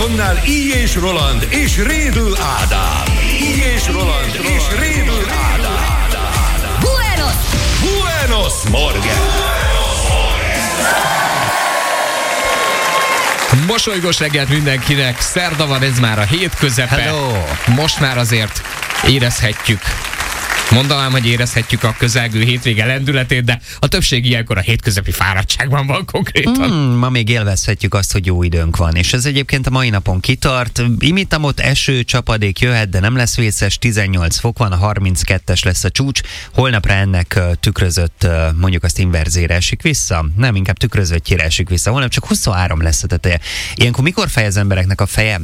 mikrofonnál I. Roland és Rédl Ádám. I. Roland és Rédl Ádám. Buenos Morgen! Mosolygós reggelt mindenkinek, szerda van, ez már a hét közepe. Hello. Most már azért érezhetjük, mondanám, hogy érezhetjük a közelgő hétvége lendületét, de a többség ilyenkor a hétközepi fáradtságban van konkrétan. Ma még élvezhetjük azt, hogy jó időnk van, és ez egyébként a mai napon kitart. Imitamot eső, csapadék jöhet, de nem lesz vészes, 18 fok van, a 32-es lesz a csúcs. Holnapra ennek tükrözött, mondjuk azt inverzére esik vissza? Nem, inkább tükrözöttjére esik vissza. Holnap csak 23 lesz a teteje. Ilyenkor mikor fej az embereknek a feje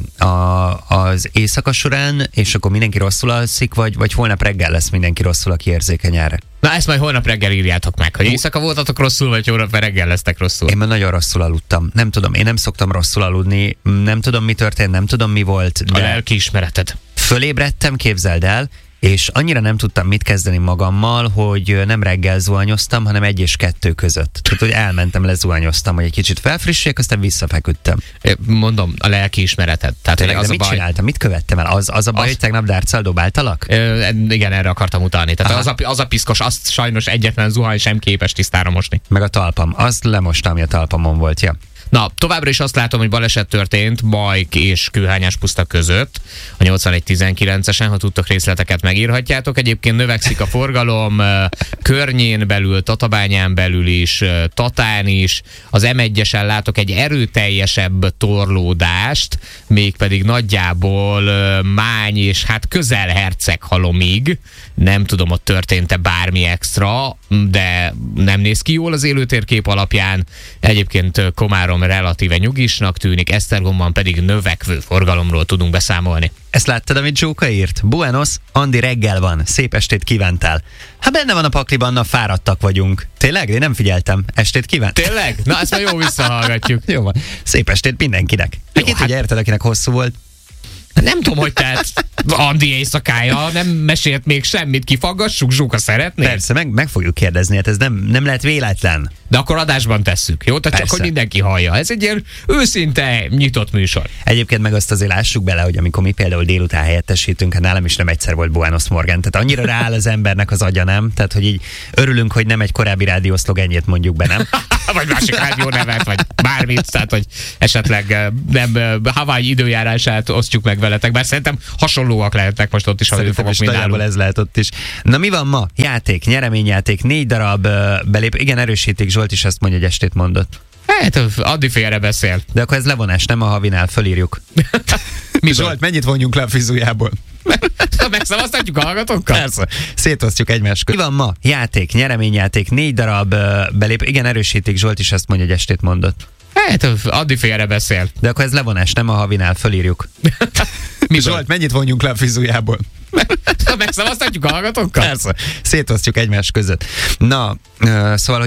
az éjszaka során, és akkor mindenki rosszul alszik, vagy holnap reggel lesz mindenki rosszul, aki érzékeny erre? Na ezt majd holnap reggel írjátok meg, hogy éjszaka voltatok rosszul, vagy holnap reggel lesztek rosszul. Én már nagyon rosszul aludtam. Nem tudom, én nem szoktam rosszul aludni, nem tudom mi történt, nem tudom mi volt, de a lelkiismereted. fölébredtem, képzeld el, és annyira nem tudtam mit kezdeni magammal, hogy nem reggel zuhanyoztam, hanem 1 és 2 között. Tehát, hogy elmentem, lezuhanyoztam, hogy egy kicsit felfrissüljek, aztán visszafeküdtem. Mondom, a lelkiismereted. Tehát Tényleg, az de mit csináltam? Mit követtem el? Az a baj, hogy tegnap dárccal dobáltalak? Igen, erre akartam utalni. Tehát az a piszkos, azt sajnos egyetlen zuhany sem képes tisztára mosni. Meg a talpam. Azt lemostam, ami a talpamon volt, ja. Na, továbbra is azt látom, hogy baleset történt Bajk és Kőhányás puszta között, a 8119-esen, ha tudtok részleteket megírhatjátok. Egyébként növekszik a forgalom Környén belül, Tatabányán belül is, Tatán is. Az M1-esen látok egy erőteljesebb torlódást, mégpedig nagyjából Mány és hát közel Herceghalomig. Nem tudom, ott történt-e bármi extra, de nem néz ki jól az élőtérkép alapján. Egyébként Komárom relatíve nyugisnak tűnik, Esztergomban pedig növekvő forgalomról tudunk beszámolni. Ezt láttad, amit Zsóka írt? Buenos, Andi, reggel van. Szép estét kívántál. Benne van a pakliban, na fáradtak vagyunk. Tényleg? Én nem figyeltem. Estét kívánt? Tényleg? Na, ezt már jó visszahallgatjuk. Jó van. Szép estét mindenkinek. Ki tudja, érted, akinek hosszú volt? Nem tudom, hogy tehát Andi éjszakája nem mesélt még semmit, kifaggassuk, Zsóka szeretné? Persze, meg fogjuk kérdezni, hát ez nem lehet véletlen. De akkor adásban tesszük, jó? Tehát csak, hogy mindenki hallja. Ez egy ilyen őszinte, nyitott műsor. Egyébként meg azt azért lássuk bele, hogy amikor mi például délután helyettesítünk, hát nálam is nem egyszer volt Buenos Morgen. Tehát annyira rááll az embernek az agya, nem? Tehát, hogy így örülünk, hogy nem egy korábbi rádiószlogenjét mondjuk be, nem? Vagy másik rádió nevet, vagy bármit, tehát, hogy esetleg nem Hawaii időjárását osztjuk meg veletek, bár szerintem hasonlóak lehetnek most ott is, ha ő fogok nagyjából ez lehet ott is. Na mi van ma? Játék, nyereményjáték, 4 darab belép. Igen, erősítik, Zsolt is azt mondja, hogy estét mondott. Hát, Adi félre beszél. De akkor ez levonás, nem a havinál, fölírjuk. Zsolt, mennyit vonjunk le a fizujából? Megszavaztatjuk a hallgatókkal? Persze, szétosztjuk egymás között. Mi van ma? Játék, nyereményjáték, 4 darab belép. Igen, erősítik, Zsolt is azt mondja, hogy estét mondott. Hát, Adi félre beszél. De akkor ez levonás, nem a havinál, fölírjuk. Zsolt, mennyit vonjunk le a fizujából? Megszavaztatjuk a hallgatókkal? Persze, szétosztjuk egymás között. Na, szóval